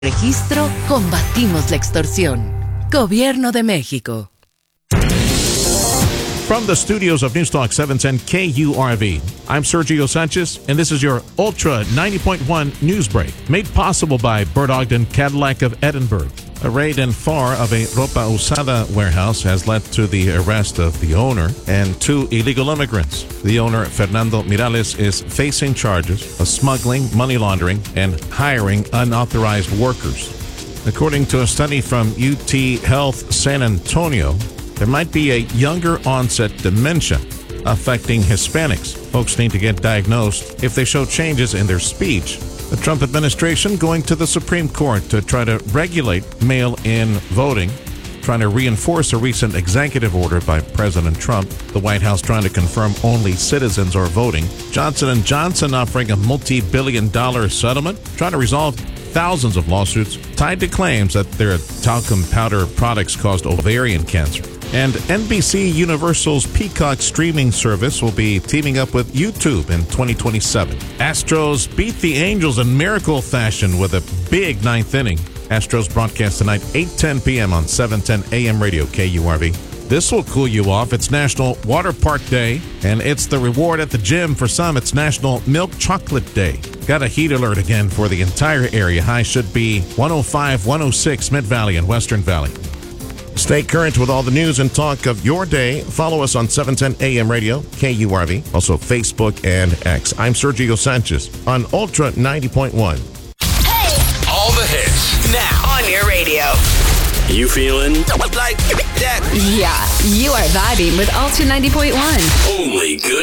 Registro, combatimos la extorsión. Gobierno de México. From the studios of Newstalk 710 KURV, I'm Sergio Sanchez, and this is your Ultra 90.1 News Break, made possible by Bert Ogden Cadillac of Edinburgh. A raid in Far of a ropa usada warehouse has led to the arrest of the owner and 2 illegal immigrants. The owner, Fernando Mirales, is facing charges of smuggling, money laundering, and hiring unauthorized workers. According to a study from UT Health San Antonio, there might be a younger onset dementia affecting Hispanics. Folks need to get diagnosed if they show changes in their speech. The Trump administration going to the Supreme Court to try to regulate mail-in voting, trying to reinforce a recent executive order by President Trump. The White House trying to confirm only citizens are voting. Johnson & Johnson offering a multi-billion-dollar settlement, trying to resolve thousands of lawsuits tied to claims that their talcum powder products caused ovarian cancer. And NBC Universal's Peacock streaming service will be teaming up with YouTube in 2027. Astros beat the Angels in miracle fashion with a big 9th inning. Astros broadcast tonight, 8:10 p.m. on 710 AM radio KURV. This will cool you off. It's National Water Park Day, and it's the reward at the gym. For some, it's National Milk Chocolate Day. Got a heat alert again for the entire area. High should be 105, 106, Mid-Valley and Western Valley. Stay current with all the news and talk of your day. Follow us on 710 AM radio, KURV, also Facebook and X. I'm Sergio Sanchez on Ultra 90.1. Hey! All the hits now on your radio. You feeling like that? Yeah, you are vibing with Ultra 90.1. Only good